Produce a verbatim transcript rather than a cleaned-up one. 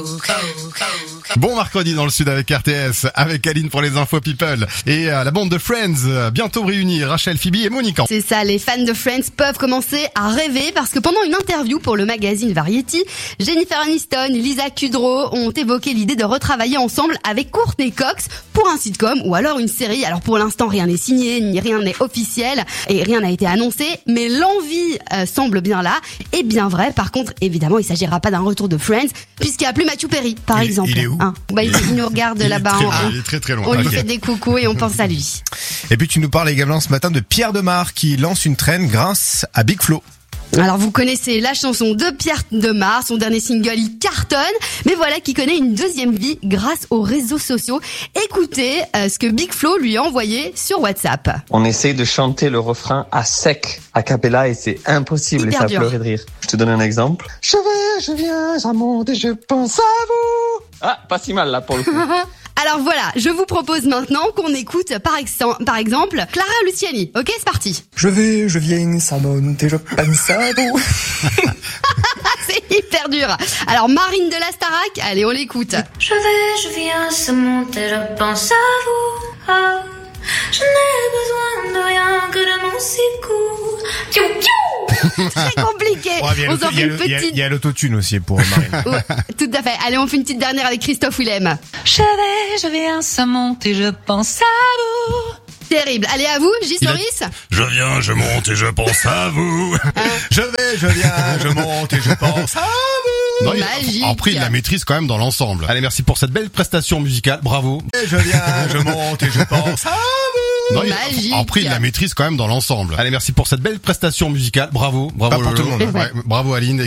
Bon mercredi dans le sud avec R T S, avec Aline pour les infos people. Et euh, la bande de Friends, euh, bientôt réunie, Rachel, Phoebe et Monica. C'est ça, les fans de Friends peuvent commencer à rêver parce que pendant une interview pour le magazine Variety, Jennifer Aniston et Lisa Kudrow ont évoqué l'idée de retravailler ensemble avec Courtney Cox pour un sitcom ou alors une série. Alors pour l'instant, rien n'est signé, ni rien n'est officiel et rien n'a été annoncé, mais l'envie euh, semble bien là et bien vrai. Par contre, évidemment, il s'agira pas d'un retour de Friends puisqu'il n'y a plus Matthew Perry, par il, exemple. Il est où hein. bah, il, il nous regarde il là-bas. Très, on, il est très très loin. On lui okay. fait des coucous et on pense à lui. Et puis tu nous parles également ce matin de Pierre Demar qui lance une traîne grâce à Big Flo. Alors vous connaissez la chanson de Pierre Demar, son dernier single il cartonne, mais voilà qui connaît une deuxième vie grâce aux réseaux sociaux. Écoutez euh, ce que Big Flo lui a envoyé sur WhatsApp. On essaye de chanter le refrain à sec, a cappella, et c'est impossible. Hyper et ça dur. pleurait de rire. Je te donne un exemple. Je vais, je viens, je monte et je pense à vous. Ah, pas si mal là pour le coup. Alors voilà, je vous propose maintenant qu'on écoute par, ex- par exemple Clara Luciani. Ok, c'est parti. Je vais, je viens, ça monte et je pense à vous. C'est hyper dur. Alors Marine de la Starac, allez on l'écoute. Je vais, je viens, ça monte et je pense à vous. Ah, je n'ai besoin de rien que de mon sicou. Piou, piou. Très compliqué. Oh, il y a On s'en fait une le- il y a- petite. il y a l'autotune aussi pour Marine. Ouais, tout à fait. Allez, on fait une petite dernière avec Christophe Willem. Je vais, je viens, ça monte et je pense à vous. Terrible. Allez à vous, J. Il a- Soris. Je viens, je monte et je pense à vous. Je vais, je viens, je monte et je pense à vous. Non, il- Magique. après, il la maîtrise quand même dans l'ensemble. Allez, merci pour cette belle prestation musicale. Bravo. Et je viens, je monte et je pense à vous. Non, il- Magique. après, il la maîtrise quand même dans l'ensemble. Allez, merci pour cette belle prestation musicale. Bravo. Bravo. Pas pour Lolo. tout le monde, hein. Ouais, bravo Aline.